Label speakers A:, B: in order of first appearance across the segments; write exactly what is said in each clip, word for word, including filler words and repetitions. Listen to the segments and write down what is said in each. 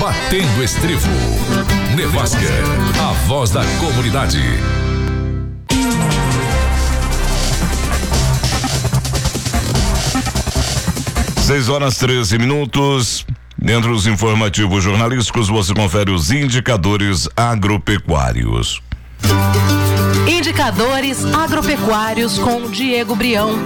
A: Batendo Estribo. Nevasca, a voz da comunidade. Seis horas treze minutos. Dentro dos informativos jornalísticos, você confere os indicadores agropecuários.
B: Indicadores agropecuários com Diego Brião.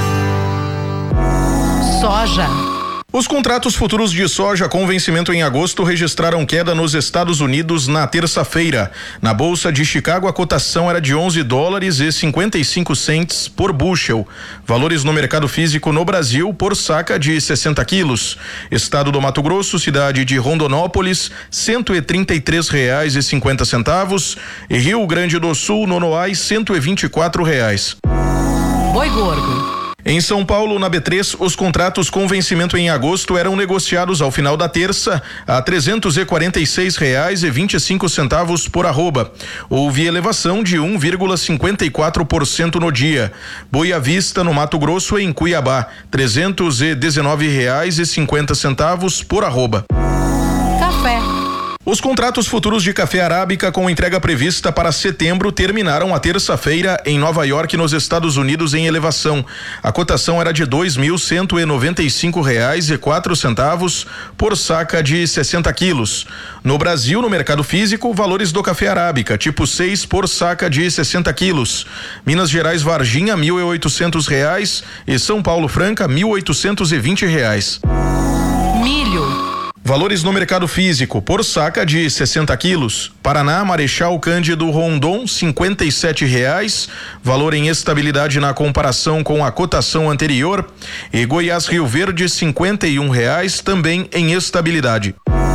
B: Soja.
C: Os contratos futuros de soja com vencimento em agosto registraram queda nos Estados Unidos na terça-feira. Na Bolsa de Chicago, a cotação era de onze dólares e cinquenta e cinco centes por bushel. Valores no mercado físico no Brasil por saca de sessenta quilos. Estado do Mato Grosso, cidade de Rondonópolis, cento e trinta e três reais e cinquenta centavos. E Rio Grande do Sul, Nonoai, cento e vinte e quatro reais.
B: Boi gordo.
C: Em São Paulo, na B três, os contratos com vencimento em agosto eram negociados ao final da terça a trezentos e quarenta e seis reais e vinte e cinco centavos por arroba. Houve elevação de um vírgula cinquenta e quatro por cento no dia. Boi à vista no Mato Grosso, em Cuiabá, trezentos e dezenove reais e cinquenta centavos por arroba.
B: Café.
C: Os contratos futuros de café arábica com entrega prevista para setembro terminaram a terça-feira em Nova York, nos Estados Unidos, em elevação. A cotação era de dois mil cento e noventa e cinco reais e quatro centavos por saca de sessenta quilos. No Brasil, no mercado físico, valores do café arábica tipo seis por saca de sessenta quilos. Minas Gerais Varginha, mil e oitocentos reais e São Paulo Franca, mil oitocentos e vinte reais.
B: Milho.
C: Valores no mercado físico por saca de sessenta quilos. Paraná, Marechal Cândido Rondon, cinquenta e sete reais. Valor em estabilidade na comparação com a cotação anterior. E Goiás Rio Verde, cinquenta e um reais, também em estabilidade.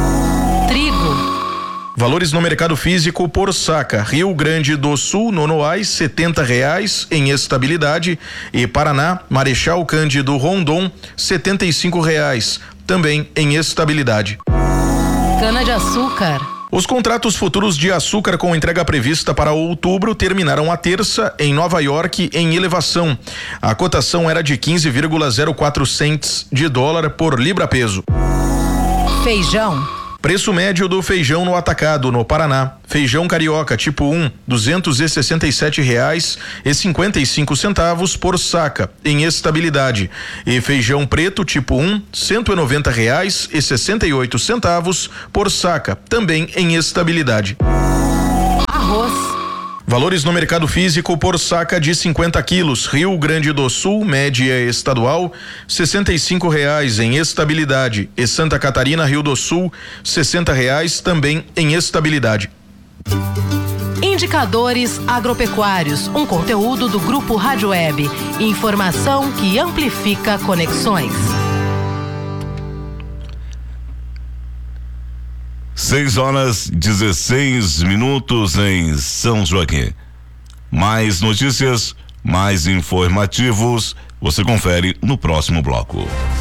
B: Trigo.
C: Valores no mercado físico por saca. Rio Grande do Sul, Nonoai, setenta reais em estabilidade. E Paraná, Marechal Cândido Rondon, setenta e cinco reais. Também em estabilidade.
B: Cana-de-açúcar.
C: Os contratos futuros de açúcar com entrega prevista para outubro terminaram a terça em Nova York em elevação. A cotação era de quinze vírgula zero quatro centes de dólar por libra-peso.
B: Feijão.
C: Preço médio do feijão no atacado no Paraná. Feijão carioca tipo um, duzentos e sessenta e sete reais e cinquenta e cinco centavos por saca, em estabilidade. E feijão preto tipo um, cento e noventa reais e sessenta e oito centavos por saca, também em estabilidade.
B: Arroz.
C: Valores no mercado físico por saca de cinquenta quilos. Rio Grande do Sul, média estadual, sessenta e cinco reais em estabilidade. E Santa Catarina, Rio do Sul, sessenta reais, também em estabilidade.
B: Indicadores agropecuários, um conteúdo do Grupo Rádio Web. Informação que amplifica conexões.
A: Seis horas dezesseis minutos em São Joaquim. Mais notícias, mais informativos, você confere no próximo bloco.